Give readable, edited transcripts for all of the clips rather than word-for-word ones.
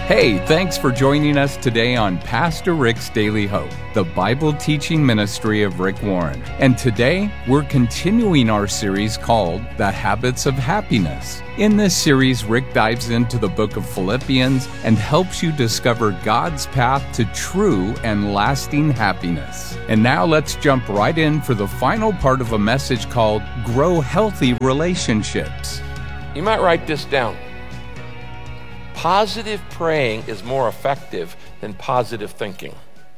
Hey, thanks for joining us today on Pastor Rick's Daily Hope, the Bible teaching ministry of Rick Warren. And today, we're continuing our series called The Habits of Happiness. In this series, Rick dives into the book of Philippians and helps you discover God's path to true and lasting happiness. And now let's jump right in for the final part of a message called Grow Healthy Relationships. You might write this down. Positive praying is more effective than positive thinking.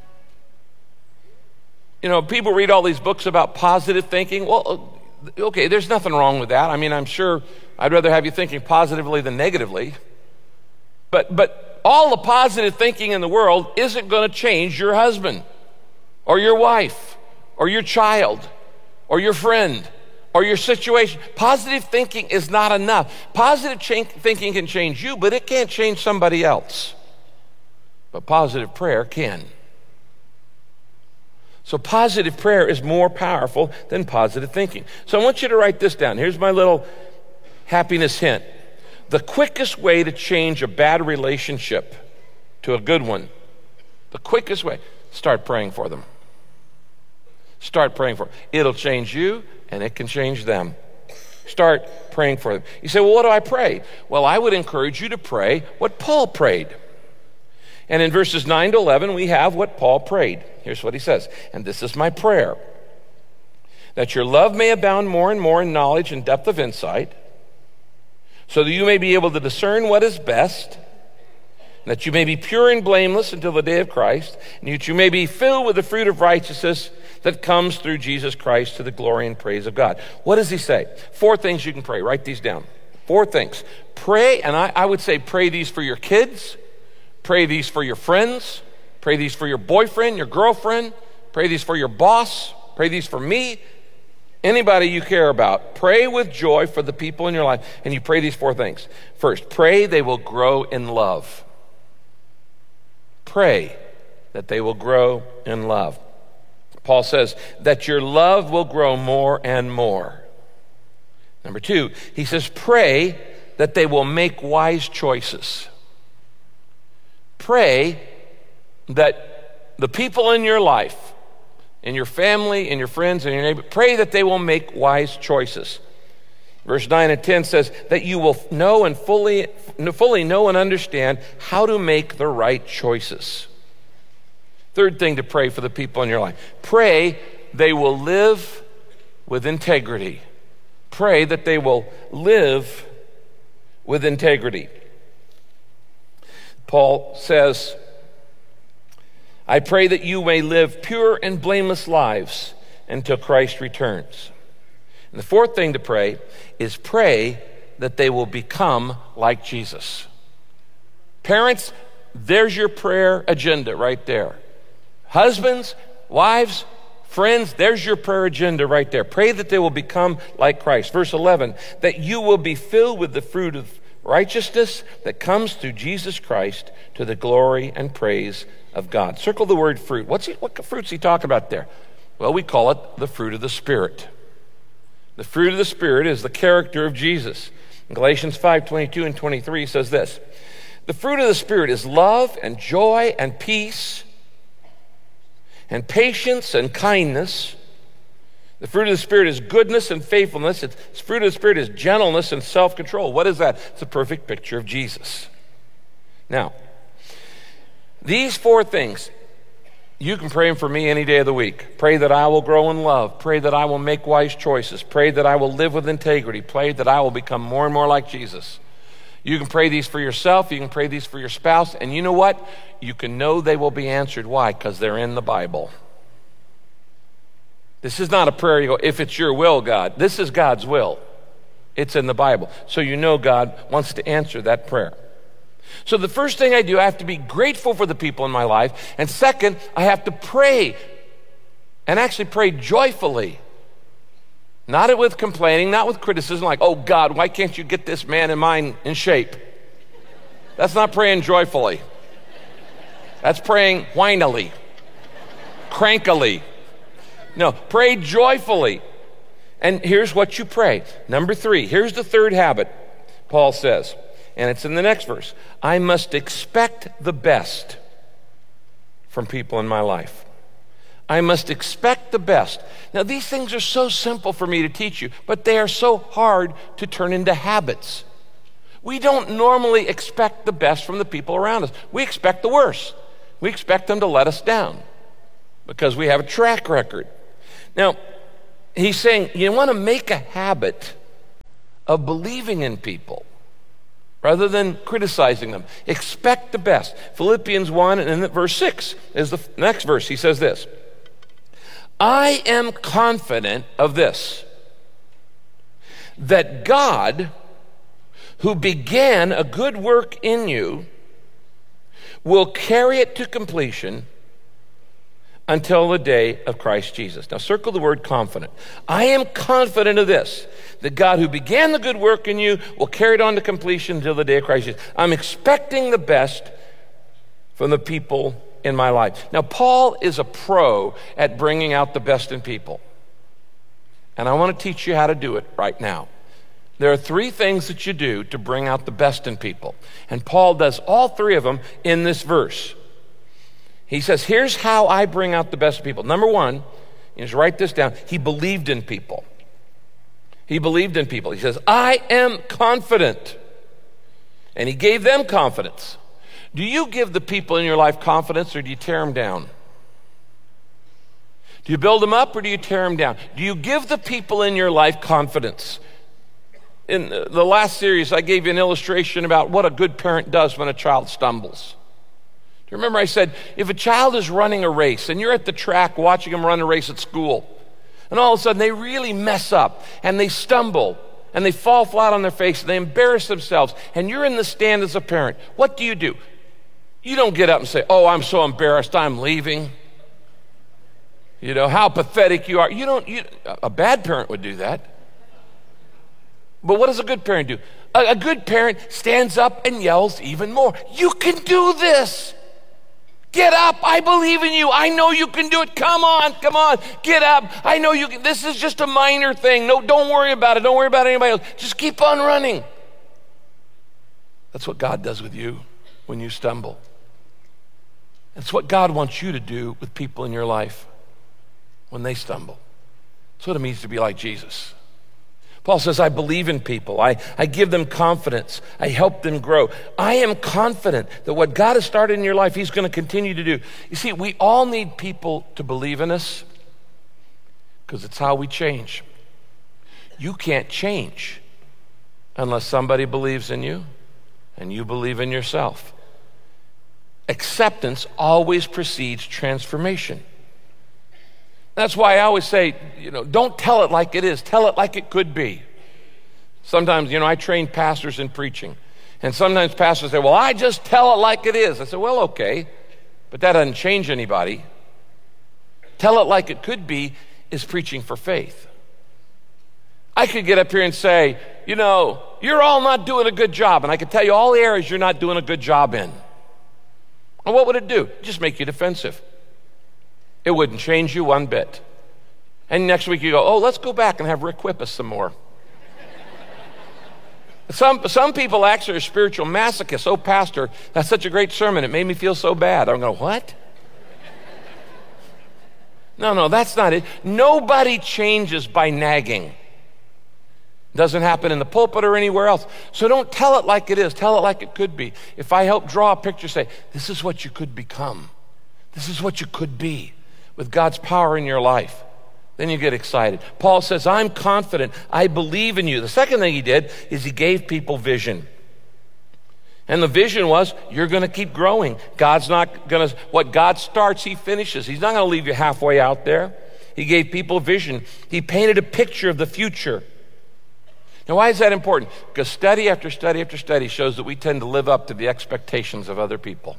You know, people read all these books about positive thinking. Well, okay, there's nothing wrong with that. I mean, I'm sure I'd rather have you thinking positively than negatively. But all the positive thinking in the world isn't going to change your husband or your wife or your child or your friend or your situation. Positive thinking is not enough. Positive thinking can change you, but it can't change somebody else. But positive prayer can. So positive prayer is more powerful than positive thinking. So I want you to write this down. Here's my little happiness hint. The quickest way to change a bad relationship to a good one, the quickest way, start praying for them. Start praying for them. It'll change you, and it can change them. Start praying for them. You say, well, what do I pray? Well, I would encourage you to pray what Paul prayed. And in verses 9 to 11, we have what Paul prayed. Here's what he says. And this is my prayer, that your love may abound more and more in knowledge and depth of insight, so that you may be able to discern what is best, and that you may be pure and blameless until the day of Christ, and that you may be filled with the fruit of righteousness that comes through Jesus Christ to the glory and praise of God. What does he say? 4 things you can pray. Write these down. 4 things. Pray, and I would say pray these for your kids, pray these for your friends, pray these for your boyfriend, your girlfriend, pray these for your boss, pray these for me, anybody you care about. Pray with joy for the people in your life, and you pray these 4 things. First, pray they will grow in love. Pray that they will grow in love. Paul says that your love will grow more and more. Number 2, he says, pray that they will make wise choices. Pray that the people in your life, in your family, in your friends, and your neighbor, pray that they will make wise choices. Verse 9 and 10 says that you will know and fully know and understand how to make the right choices. Third thing to pray for the people in your life. Pray they will live with integrity. Pray that they will live with integrity. Paul says, I pray that you may live pure and blameless lives until Christ returns. And the 4th thing to pray is pray that they will become like Jesus. Parents, there's your prayer agenda right there. Husbands, wives, friends, there's your prayer agenda right there. Pray that they will become like Christ. Verse 11, that you will be filled with the fruit of righteousness that comes through Jesus Christ to the glory and praise of God. Circle the word fruit. What fruit's he talking about there? Well, we call it the fruit of the Spirit. The fruit of the Spirit is the character of Jesus. In Galatians 5:22 and 23 says this, the fruit of the Spirit is love and joy and peace and patience and kindness. The fruit of the Spirit is goodness and faithfulness. The fruit of the Spirit is gentleness and self-control. What is that? It's a perfect picture of Jesus. Now, these 4 things, you can pray them for me any day of the week. Pray that I will grow in love. Pray that I will make wise choices. Pray that I will live with integrity. Pray that I will become more and more like Jesus. You can pray these for yourself. You can pray these for your spouse. And you know what? You can know they will be answered. Why? Because they're in the Bible. This is not a prayer you go, if it's your will, God. This is God's will. It's in the Bible. So you know God wants to answer that prayer. So the first thing I do, I have to be grateful for the people in my life. And second, I have to pray. And actually pray joyfully. Not with complaining, not with criticism, like, oh God, why can't you get this man and mine in shape? That's not praying joyfully. That's praying whinily, crankily. No, pray joyfully. And here's what you pray. Number 3, here's the 3rd habit, Paul says. And it's in the next verse. I must expect the best from people in my life. I must expect the best. Now, these things are so simple for me to teach you, but they are so hard to turn into habits. We don't normally expect the best from the people around us. We expect the worst. We expect them to let us down because we have a track record. Now, he's saying you want to make a habit of believing in people rather than criticizing them. Expect the best. Philippians 1 and then verse 6 is the next verse. He says this, I am confident of this, that God, who began a good work in you, will carry it to completion until the day of Christ Jesus. Now circle the word confident. I am confident of this, that God who began the good work in you will carry it on to completion until the day of Christ Jesus. I'm expecting the best from the people in my life. Now Paul is a pro at bringing out the best in people. And I want to teach you how to do it right now. There are 3 things that you do to bring out the best in people. And Paul does all 3 of them in this verse. He says, here's how I bring out the best in people. Number 1, you just write this down. He believed in people. He believed in people. He says, I am confident. And he gave them confidence. Do you give the people in your life confidence, or do you tear them down? Do you build them up, or do you tear them down? Do you give the people in your life confidence? In the last series, I gave you an illustration about what a good parent does when a child stumbles. Do you remember I said, if a child is running a race and you're at the track watching them run a race at school, and all of a sudden they really mess up and they stumble and they fall flat on their face and they embarrass themselves, and you're in the stand as a parent, what do? You don't get up and say, oh, I'm so embarrassed, I'm leaving. You know, how pathetic you are. A bad parent would do that. But what does a good parent do? A good parent stands up and yells even more. You can do this. Get up. I believe in you. I know you can do it. Come on. Get up. I know you can. This is just a minor thing. No, don't worry about it. Don't worry about anybody else. Just keep on running. That's what God does with you when you stumble. That's what God wants you to do with people in your life when they stumble. That's what it means to be like Jesus. Paul says, I believe in people. I give them confidence. I help them grow. I am confident that what God has started in your life, he's going to continue to do. You see, we all need people to believe in us because it's how we change. You can't change unless somebody believes in you and you believe in yourself. Acceptance always precedes transformation. That's why I always say, don't tell it like it is. Tell it like it could be. Sometimes, I train pastors in preaching. And sometimes pastors say, well, I just tell it like it is. I say, well, okay, but that doesn't change anybody. Tell it like it could be is preaching for faith. I could get up here and say, you're all not doing a good job. And I could tell you all the areas you're not doing a good job in. And what would it do? Just make you defensive. It wouldn't change you one bit. And next week you go, oh, let's go back and have Rick whip us some more. Some people actually are spiritual masochists. Oh, pastor, that's such a great sermon. It made me feel so bad. I'm going, what? No, that's not it. Nobody changes by nagging. Doesn't happen in the pulpit or anywhere else. So don't tell it like it is. Tell it like it could be. If I help draw a picture, say, this is what you could become. This is what you could be with God's power in your life. Then you get excited. Paul says, I'm confident. I believe in you. The second thing he did is he gave people vision. And the vision was, you're going to keep growing. God's not going to, what God starts, he finishes. He's not going to leave you halfway out there. He gave people vision. He painted a picture of the future. Now, why is that important? Because study after study after study shows that we tend to live up to the expectations of other people.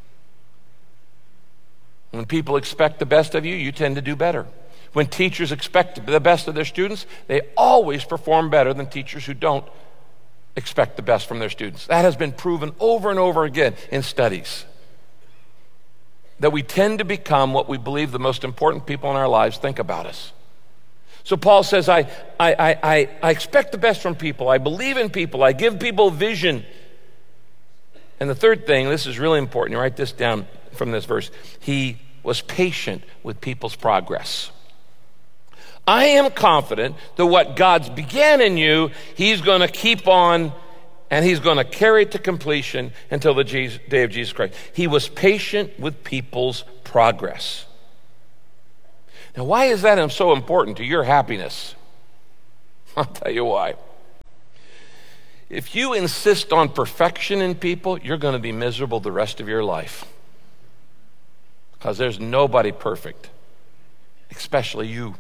When people expect the best of you, you tend to do better. When teachers expect the best of their students, they always perform better than teachers who don't expect the best from their students. That has been proven over and over again in studies. That we tend to become what we believe the most important people in our lives think about us. So Paul says, I expect the best from people. I believe in people. I give people vision. And the third thing, this is really important, you write this down from this verse, he was patient with people's progress. I am confident that what God's began in you, he's going to keep on and he's going to carry it to completion until the day of Jesus Christ. He was patient with people's progress. Now, why is that so important to your happiness? I'll tell you why. If you insist on perfection in people, you're going to be miserable the rest of your life. Because there's nobody perfect, especially you.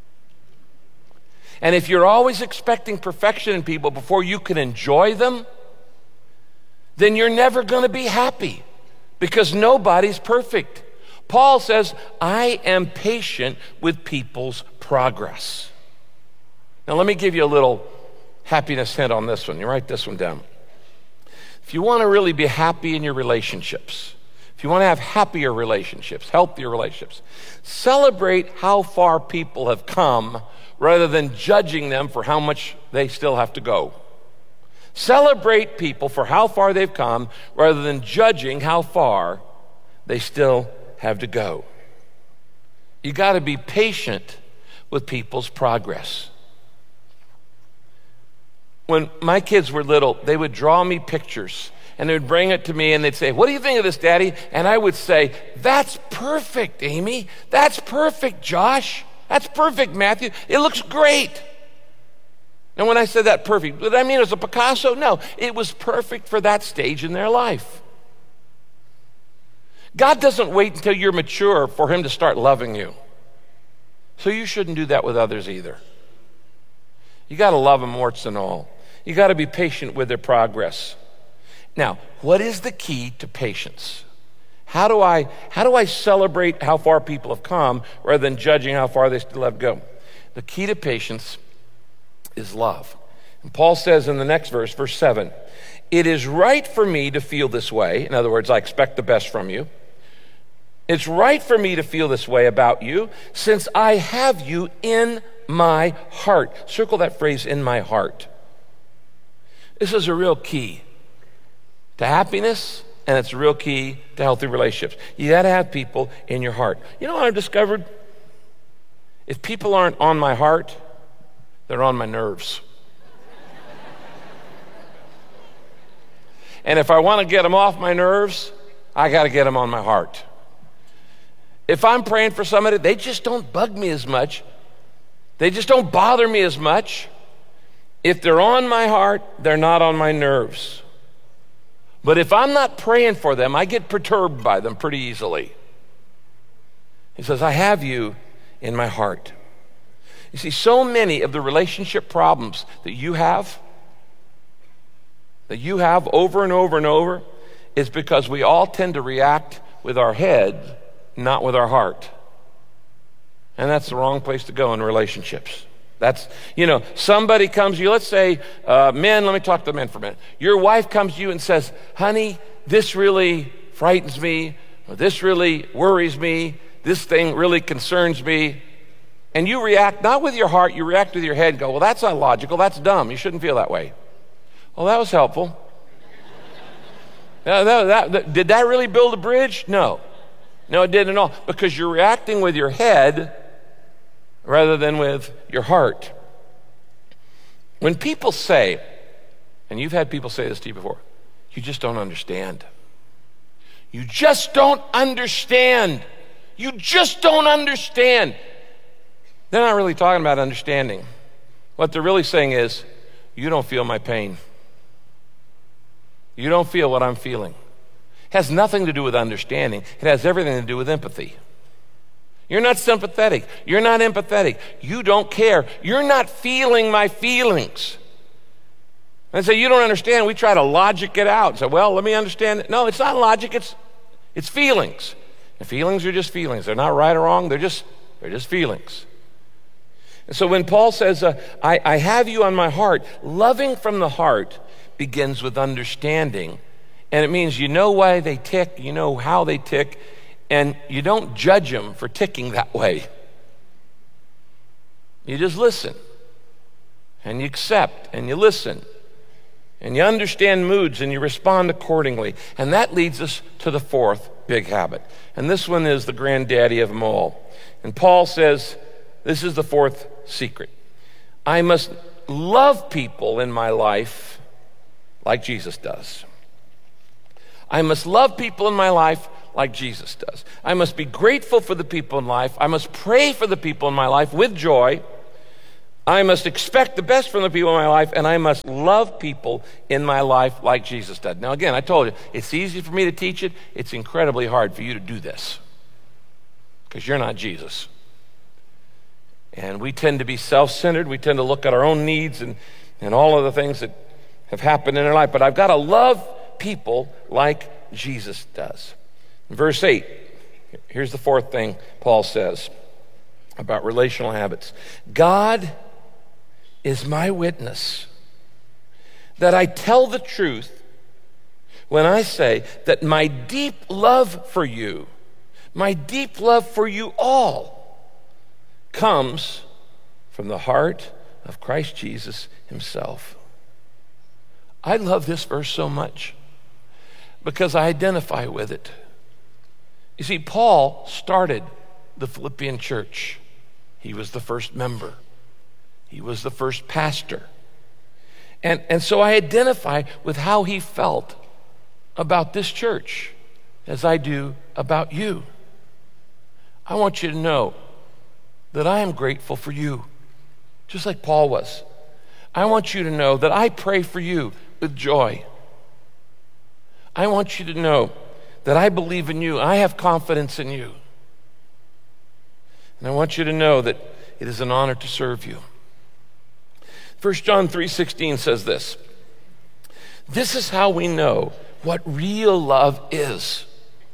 And if you're always expecting perfection in people before you can enjoy them, then you're never going to be happy because nobody's perfect. Paul says, I am patient with people's progress. Now, let me give you a little happiness hint on this one. You write this one down. If you want to really be happy in your relationships, if you want to have happier relationships, healthier relationships, celebrate how far people have come rather than judging them for how much they still have to go. Celebrate people for how far they've come rather than judging how far they still have to go. You got to be patient with people's progress. When my kids were little, they would draw me pictures and they would bring it to me and they'd say, what do you think of this, Daddy? And I would say, that's perfect, Amy. That's perfect, Josh. That's perfect, Matthew. It looks great. And when I said that perfect, did I mean it was a Picasso? No, it was perfect for that stage in their life. God doesn't wait until you're mature for him to start loving you. So you shouldn't do that with others either. You got to love them warts and all. You got to be patient with their progress. Now, what is the key to patience? How do I celebrate how far people have come rather than judging how far they still have to go? The key to patience is love. And Paul says in the next verse, verse 7, it is right for me to feel this way. In other words, I expect the best from you. It's right for me to feel this way about you since I have you in my heart. Circle that phrase, in my heart. This is a real key to happiness, and it's a real key to healthy relationships. You got to have people in your heart. You know what I've discovered? If people aren't on my heart, they're on my nerves. And if I want to get them off my nerves, I got to get them on my heart. If I'm praying for somebody, they just don't bug me as much. They just don't bother me as much. If they're on my heart, they're not on my nerves. But if I'm not praying for them, I get perturbed by them pretty easily. He says, I have you in my heart. You see, so many of the relationship problems that you have over and over and over, is because we all tend to react with our head, not with our heart. And that's the wrong place to go in relationships. That's, somebody comes to you, let's say, men, let me talk to the men for a minute. Your wife comes to you and says, honey, this really frightens me, or this really worries me, this thing really concerns me. And you react not with your heart, you react with your head and go, well, that's not logical, that's dumb, you shouldn't feel that way. Well, that was helpful. Did that really build a bridge? No, it didn't at all, because you're reacting with your head rather than with your heart. When people say, and you've had people say this to you before, you just don't understand. You just don't understand. You just don't understand. They're not really talking about understanding. What they're really saying is, you don't feel my pain. You don't feel what I'm feeling. It has nothing to do with understanding. It has everything to do with empathy. You're not sympathetic. You're not empathetic. You don't care. You're not feeling my feelings. And so you don't understand. We try to logic it out. So, well, let me understand it. No, it's not logic. It's feelings. And feelings are just feelings. They're not right or wrong. They're just feelings. And so when Paul says, I have you on my heart, loving from the heart begins with understanding. And it means you know why they tick, you know how they tick, and you don't judge them for ticking that way. You just listen, and you accept, and you listen, And you understand moods and you respond accordingly. And that leads us to the fourth big habit. And this one is the granddaddy of them all. And Paul says, this is the fourth secret. I must love people in my life like Jesus does. I must love people in my life like Jesus does. I must be grateful for the people in life. I must pray for the people in my life with joy. I must expect the best from the people in my life, and I must love people in my life like Jesus did. Now again, I told you, it's easy for me to teach it. It's incredibly hard for you to do this because you're not Jesus. And we tend to be self-centered. We tend to look at our own needs and all of the things that have happened in our life. But I've got to love people like Jesus does. In verse 8, here's the fourth thing Paul says about relational habits. God is my witness that I tell the truth when I say that my deep love for you all, comes from the heart of Christ Jesus himself. I love this verse so much because I identify with it. You see, Paul started the Philippian church. He was the first member. He was the first pastor. And so I identify with how he felt about this church as I do about you. I want you to know that I am grateful for you, just like Paul was. I want you to know that I pray for you with joy. I want you to know that I believe in you. I have confidence in you. And I want you to know that it is an honor to serve you. 1 John 3:16 says this. This is how we know what real love is.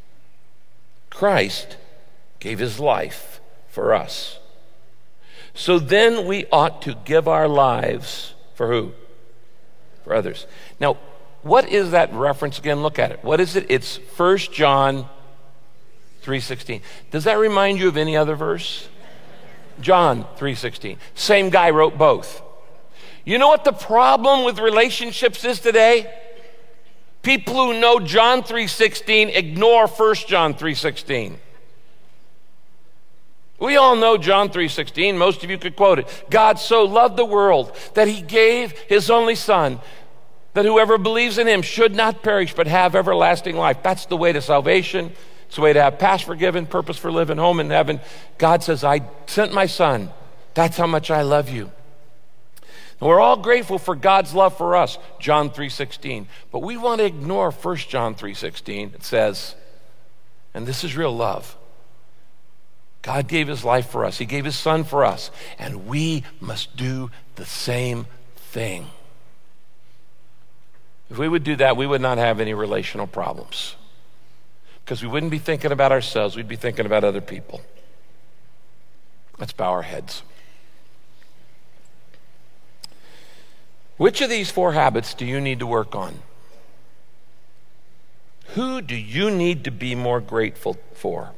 Christ gave his life for us. So then we ought to give our lives for who? For others. Now, what is that reference again? Look at it. What is it? It's 1 John 3:16. Does that remind you of any other verse? John 3:16. Same guy wrote both. You know what the problem with relationships is today? People who know John 3:16 ignore 1 John 3:16. We all know John 3:16. Most of you could quote it. God so loved the world that he gave his only son, that whoever believes in him should not perish but have everlasting life. That's the way to salvation. It's the way to have past forgiven, purpose for living, home in heaven. God says, I sent my son. That's how much I love you. And we're all grateful for God's love for us, John 3:16. But we want to ignore 1 John 3:16. It says, and this is real love. God gave his life for us. He gave his son for us. And we must do the same thing. If we would do that, we would not have any relational problems. Because we wouldn't be thinking about ourselves. We'd be thinking about other people. Let's bow our heads. Which of these four habits do you need to work on? Who do you need to be more grateful for?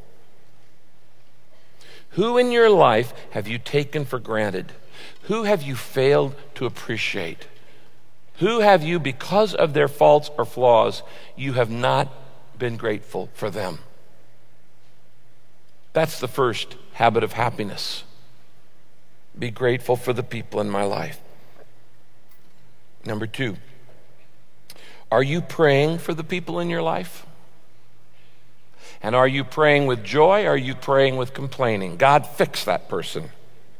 Who in your life have you taken for granted? Who have you failed to appreciate? Who have you, because of their faults or flaws, you have not been grateful for them? That's the first habit of happiness. Be grateful for the people in my life. Number 2, are you praying for the people in your life? And are you praying with joy? Or are you praying with complaining? God, fix that person.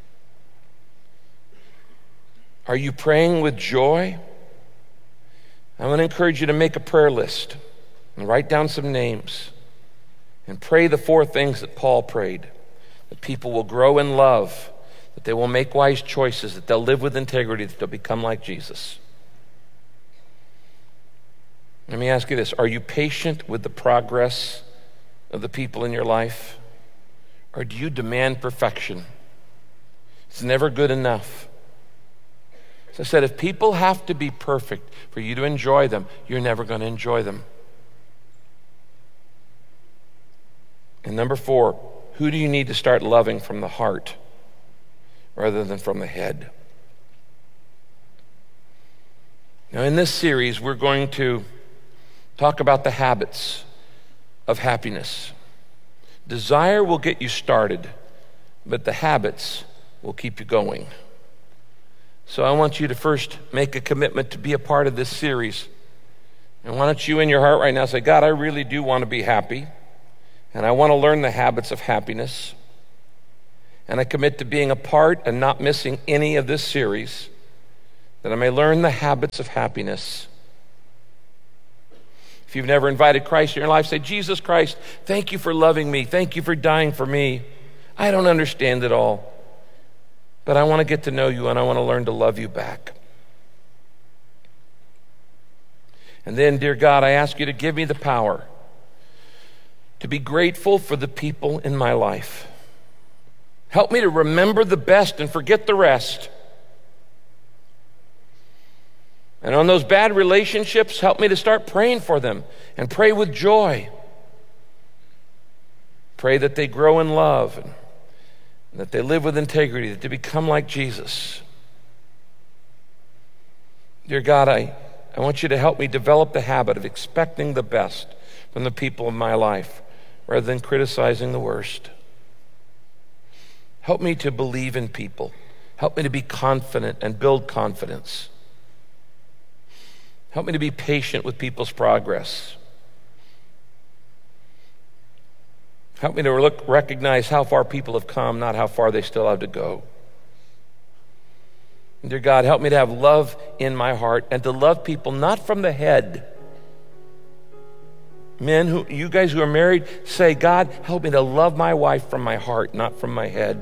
Are you praying with joy? I want to encourage you to make a prayer list and write down some names and pray the 4 things that Paul prayed. That people will grow in love, that they will make wise choices, that they'll live with integrity, that they'll become like Jesus. Let me ask you this. Are you patient with the progress of the people in your life? Or do you demand perfection? It's never good enough. As I said, if people have to be perfect for you to enjoy them, you're never going to enjoy them. And number 4, who do you need to start loving from the heart rather than from the head? Now, in this series, we're going to talk about the habits of happiness. Desire will get you started, but the habits will keep you going. So I want you to first make a commitment to be a part of this series. And why don't you in your heart right now say, God, I really do want to be happy, and I want to learn the habits of happiness. And I commit to being a part and not missing any of this series, that I may learn the habits of happiness. If you've never invited Christ in your life, say, Jesus Christ, thank you for loving me. Thank you for dying for me. I don't understand it all, but I want to get to know you, and I want to learn to love you back. And then, dear God, I ask you to give me the power to be grateful for the people in my life. Help me to remember the best and forget the rest. And on those bad relationships, help me to start praying for them and pray with joy. Pray that they grow in love and that they live with integrity, that they become like Jesus. Dear God, I want you to help me develop the habit of expecting the best from the people of my life rather than criticizing the worst. Help me to believe in people. Help me to be confident and build confidence. Help me to be patient with people's progress. Help me to recognize how far people have come, not how far they still have to go. And dear God, help me to have love in my heart and to love people not from the head. Men, you guys who are married, say, God, help me to love my wife from my heart, not from my head.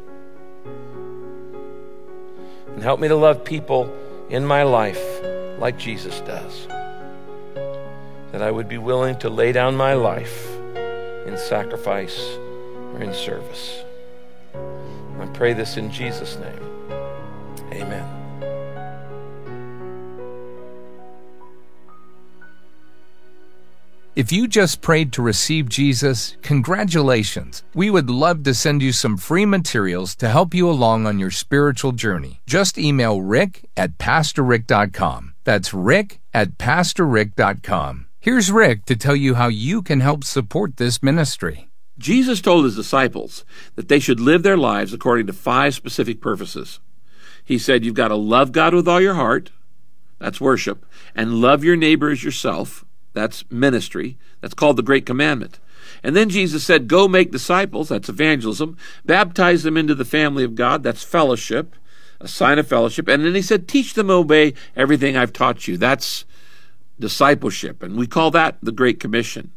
And help me to love people in my life like Jesus does. That I would be willing to lay down my life in sacrifice or in service. And I pray this in Jesus' name. Amen. If you just prayed to receive Jesus, congratulations. We would love to send you some free materials to help you along on your spiritual journey. Just email rick@pastorrick.com. That's rick@pastorrick.com. Here's Rick to tell you how you can help support this ministry. Jesus told his disciples that they should live their lives according to 5 specific purposes. He said you've got to love God with all your heart, that's worship, and love your neighbor as yourself, that's ministry, that's called the Great Commandment. And then Jesus said, go make disciples, that's evangelism, baptize them into the family of God, that's fellowship, a sign of fellowship. And then he said, teach them to obey everything I've taught you, that's discipleship, and we call that the Great Commission.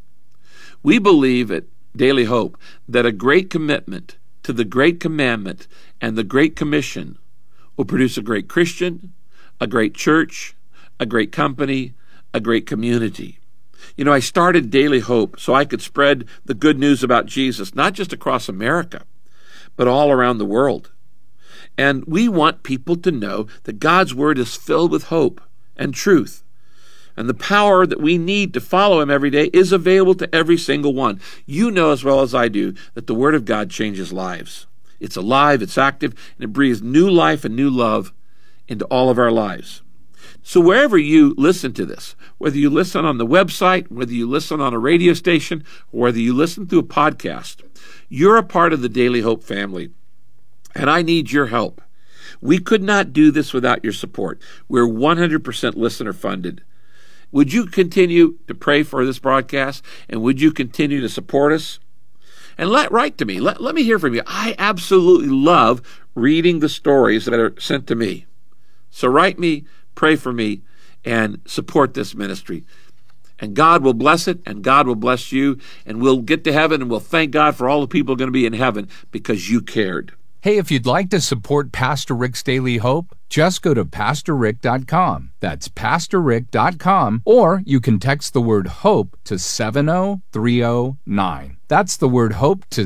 We believe at Daily Hope that a great commitment to the Great Commandment and the Great Commission will produce a great Christian, a great church, a great company, a great community. You know, I started Daily Hope so I could spread the good news about Jesus, not just across America, but all around the world. And we want people to know that God's Word is filled with hope and truth. And the power that we need to follow Him every day is available to every single one. You know as well as I do that the Word of God changes lives. It's alive, it's active, and it breathes new life and new love into all of our lives. So wherever you listen to this, whether you listen on the website, whether you listen on a radio station, or whether you listen through a podcast, you're a part of the Daily Hope family. And I need your help. We could not do this without your support. We're 100% listener funded. Would you continue to pray for this broadcast? And would you continue to support us? And write to me. Let me hear from you. I absolutely love reading the stories that are sent to me. So write me, pray for me, and support this ministry. And God will bless it, and God will bless you, and we'll get to heaven, and we'll thank God for all the people going to be in heaven because you cared. Hey, if you'd like to support Pastor Rick's Daily Hope, just go to pastorrick.com. That's pastorrick.com, or you can text the word HOPE to 70309. That's the word HOPE to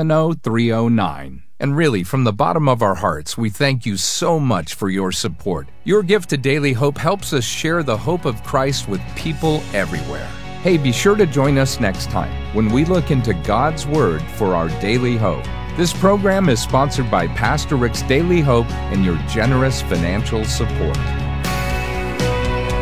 70309. And really, from the bottom of our hearts, we thank you so much for your support. Your gift to Daily Hope helps us share the hope of Christ with people everywhere. Hey, be sure to join us next time when we look into God's Word for our daily hope. This program is sponsored by Pastor Rick's Daily Hope and your generous financial support.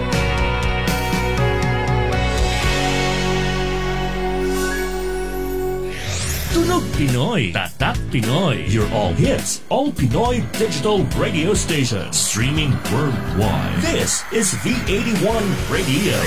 Tunog Pinoy, Tatak Pinoy, your all hits, all Pinoy digital radio station, streaming worldwide. This is V81 Radio.